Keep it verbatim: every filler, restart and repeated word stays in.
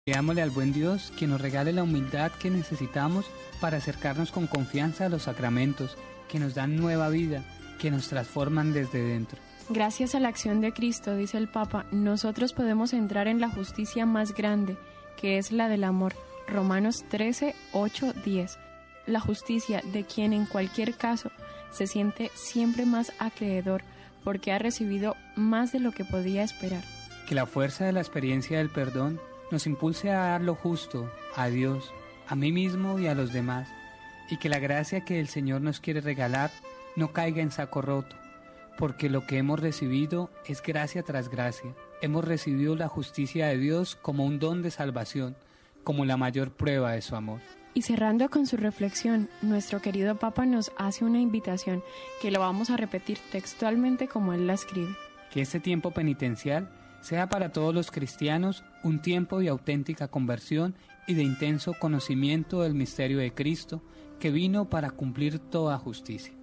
Pidámosle al buen Dios que nos regale la humildad que necesitamos para acercarnos con confianza a los sacramentos, que nos dan nueva vida, que nos transforman desde dentro. Gracias a la acción de Cristo, dice el Papa, nosotros podemos entrar en la justicia más grande, que es la del amor. Romanos trece, ocho, diez. La justicia de quien en cualquier caso se siente siempre más acreedor, porque ha recibido más de lo que podía esperar. Que la fuerza de la experiencia del perdón nos impulse a dar lo justo a Dios, a mí mismo y a los demás, y que la gracia que el Señor nos quiere regalar no caiga en saco roto, porque lo que hemos recibido es gracia tras gracia. Hemos recibido la justicia de Dios como un don de salvación, como la mayor prueba de su amor. Y cerrando con su reflexión, nuestro querido Papa nos hace una invitación que lo vamos a repetir textualmente como él la escribe. Que este tiempo penitencial sea para todos los cristianos un tiempo de auténtica conversión y de intenso conocimiento del misterio de Cristo, que vino para cumplir toda justicia.